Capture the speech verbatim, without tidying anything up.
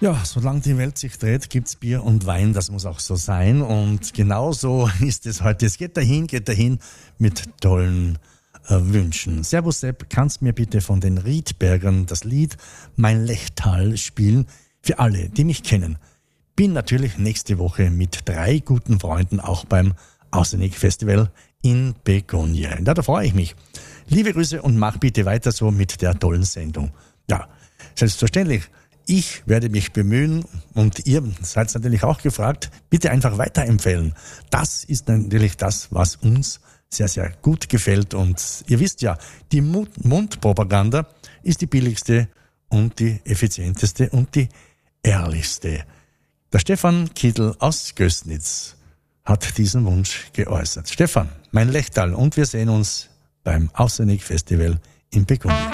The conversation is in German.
Ja, solange die Welt sich dreht, gibt's Bier und Wein, das muss auch so sein. Und genauso ist es heute. Es geht dahin, geht dahin mit tollen äh, Wünschen. Servus Sepp, kannst mir bitte von den Riedbergern das Lied Mein Lechtal spielen? Für alle, die mich kennen. Bin natürlich nächste Woche mit drei guten Freunden auch beim Außenig Festival in Begonje. Da, da freue ich mich. Liebe Grüße und mach bitte weiter so mit der tollen Sendung. Ja, selbstverständlich. Ich werde mich bemühen und ihr seid natürlich auch gefragt, bitte einfach weiterempfehlen. Das ist natürlich das, was uns sehr, sehr gut gefällt. Und ihr wisst ja, die Mundpropaganda ist die billigste und die effizienteste und die ehrlichste. Der Stefan Kittel aus Gößnitz hat diesen Wunsch geäußert. Stefan, mein Lechtal, und wir sehen uns beim Außenig Festival in Begonje.